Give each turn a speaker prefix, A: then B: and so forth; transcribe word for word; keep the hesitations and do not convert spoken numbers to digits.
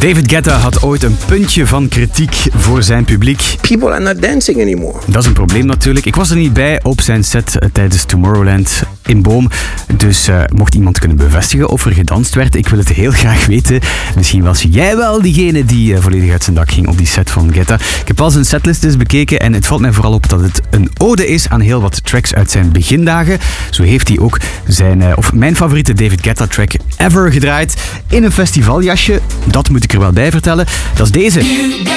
A: David Guetta had ooit een puntje van kritiek voor zijn publiek.
B: People are not dancing anymore.
A: Dat is een probleem natuurlijk. Ik was er niet bij op zijn set uh, tijdens Tomorrowland in Boom. Dus uh, mocht iemand kunnen bevestigen of er gedanst werd, ik wil het heel graag weten. Misschien was jij wel diegene die uh, volledig uit zijn dak ging op die set van Guetta. Ik heb al zijn setlist eens bekeken en het valt mij vooral op dat het een ode is aan heel wat tracks uit zijn begindagen. Zo heeft hij ook zijn, uh, of mijn favoriete David Guetta track ever gedraaid in een festivaljasje. Dat moet ik er wel bij vertellen. Dat is deze.